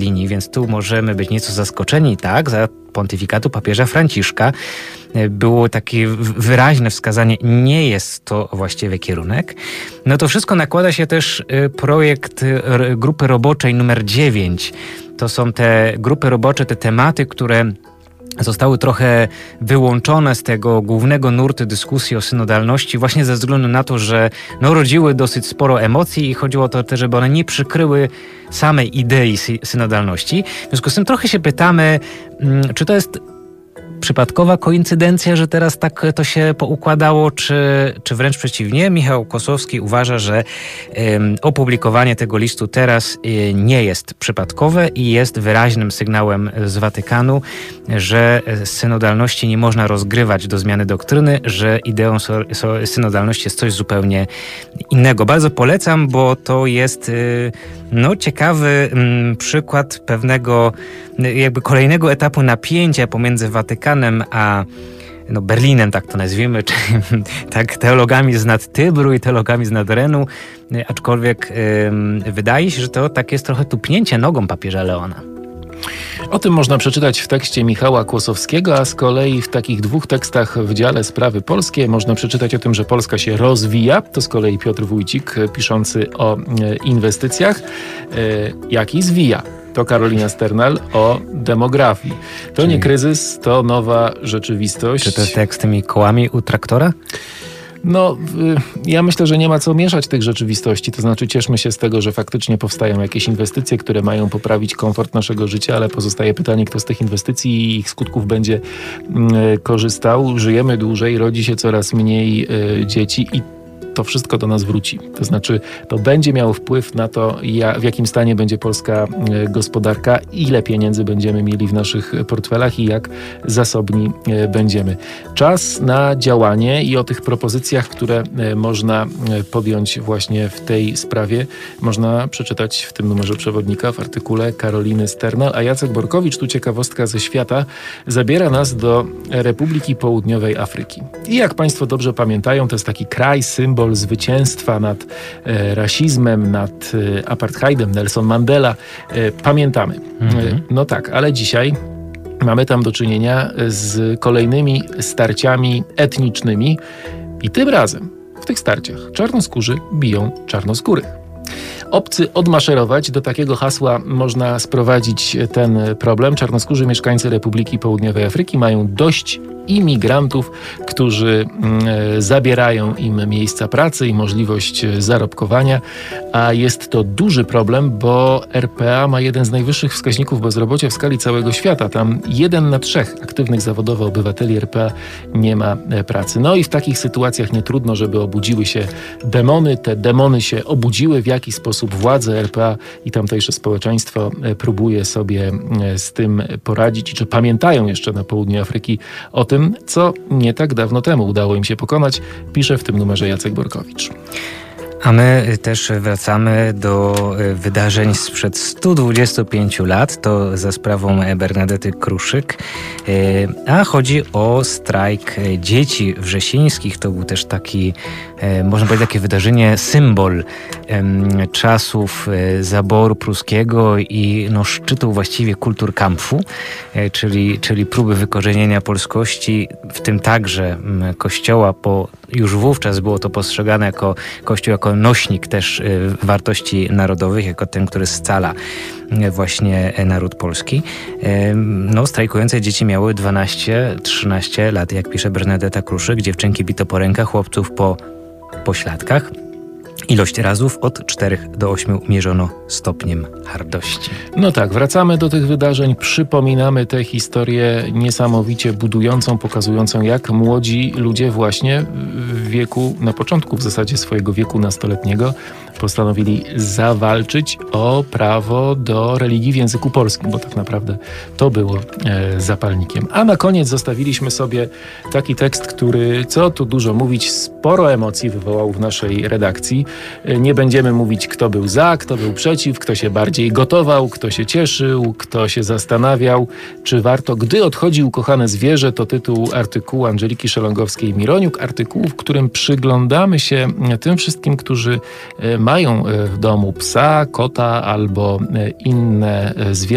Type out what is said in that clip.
opinii, więc tu możemy być nieco zaskoczeni. Tak, za pontyfikatu papieża Franciszka było takie wyraźne wskazanie, nie jest to właściwy kierunek. No to wszystko nakłada się też projekt grupy roboczej numer 9. To są te grupy robocze, te tematy, które zostały trochę wyłączone z tego głównego nurtu dyskusji o synodalności właśnie ze względu na to, że rodziły dosyć sporo emocji i chodziło o to też, żeby one nie przykryły samej idei synodalności. W związku z tym trochę się pytamy, czy to jest przypadkowa koincydencja, że teraz tak to się poukładało, czy wręcz przeciwnie? Michał Kosowski uważa, że opublikowanie tego listu teraz nie jest przypadkowe i jest wyraźnym sygnałem z Watykanu, że synodalności nie można rozgrywać do zmiany doktryny, że ideą synodalności jest coś zupełnie innego. Bardzo polecam, bo to jest ciekawy przykład pewnego jakby kolejnego etapu napięcia pomiędzy Watykanem a Berlinem, tak to nazwijmy, czy tak teologami z nad Tybru i teologami z nad Renu, aczkolwiek wydaje się, że to tak jest trochę tupnięcie nogą papieża Leona. O tym można przeczytać w tekście Michała Kłosowskiego, a z kolei w takich 2 tekstach w dziale Sprawy Polskie można przeczytać o tym, że Polska się rozwija. To z kolei Piotr Wójcik piszący o inwestycjach, jak i zwija. To Karolina Sternal o demografii. To nie kryzys, to nowa rzeczywistość. Czy to jest jak z tymi kołami u traktora? Ja myślę, że nie ma co mieszać tych rzeczywistości. To znaczy cieszmy się z tego, że faktycznie powstają jakieś inwestycje, które mają poprawić komfort naszego życia, ale pozostaje pytanie, kto z tych inwestycji i ich skutków będzie korzystał. Żyjemy dłużej, rodzi się coraz mniej dzieci i to wszystko do nas wróci. To znaczy, to będzie miało wpływ na to, w jakim stanie będzie polska gospodarka, ile pieniędzy będziemy mieli w naszych portfelach i jak zasobni będziemy. Czas na działanie i o tych propozycjach, które można podjąć właśnie w tej sprawie, można przeczytać w tym numerze przewodnika w artykule Karoliny Sternal, a Jacek Borkowicz, tu ciekawostka ze świata, zabiera nas do Republiki Południowej Afryki. I jak Państwo dobrze pamiętają, to jest taki kraj, symbol zwycięstwa nad rasizmem, nad apartheidem, Nelson Mandela. Pamiętamy. No tak, ale dzisiaj mamy tam do czynienia z kolejnymi starciami etnicznymi i tym razem w tych starciach czarnoskórzy biją czarnoskórych. Obcy odmaszerować, do takiego hasła można sprowadzić ten problem. Czarnoskórzy mieszkańcy Republiki Południowej Afryki mają dość imigrantów, którzy zabierają im miejsca pracy i możliwość zarobkowania, a jest to duży problem, bo RPA ma jeden z najwyższych wskaźników bezrobocia w skali całego świata. Tam 1 na 3 aktywnych zawodowo obywateli RPA nie ma pracy. No i w takich sytuacjach nie trudno, żeby obudziły się demony. Te demony się obudziły, w jaki sposób władze RPA i tamtejsze społeczeństwo próbuje sobie z tym poradzić i czy pamiętają jeszcze na południu Afryki o tym, co nie tak dawno temu udało im się pokonać, pisze w tym numerze Jacek Borkowicz. A my też wracamy do wydarzeń sprzed 125 lat, to za sprawą Bernadety Kruszyk, a chodzi o strajk dzieci wrzesińskich. To był też taki, można powiedzieć, takie wydarzenie, symbol czasów zaboru pruskiego i szczytu właściwie Kulturkampfu, czyli próby wykorzenienia polskości, w tym także Kościoła, bo już wówczas było to postrzegane jako Kościół, jako nośnik też wartości narodowych, jako ten, który scala właśnie naród polski. Strajkujące dzieci miały 12-13 lat, jak pisze Bernadeta Kruszyk. Dziewczynki bito po rękach, chłopców po pośladkach. Ilość razów od 4 do 8 mierzono stopniem hardości. No tak, wracamy do tych wydarzeń, przypominamy tę historię niesamowicie budującą, pokazującą, jak młodzi ludzie właśnie w wieku, na początku w zasadzie swojego wieku nastoletniego postanowili zawalczyć o prawo do religii w języku polskim, bo tak naprawdę to było zapalnikiem. A na koniec zostawiliśmy sobie taki tekst, który, co tu dużo mówić, sporo emocji wywołał w naszej redakcji. Nie będziemy mówić, kto był za, kto był przeciw, kto się bardziej gotował, kto się cieszył, kto się zastanawiał, czy warto. Gdy odchodzi ukochane zwierzę, to tytuł artykułu Andżeliki Szelongowskiej-Mironiuk, artykułu, w którym przyglądamy się tym wszystkim, którzy mają w domu psa, kota albo inne zwierzę.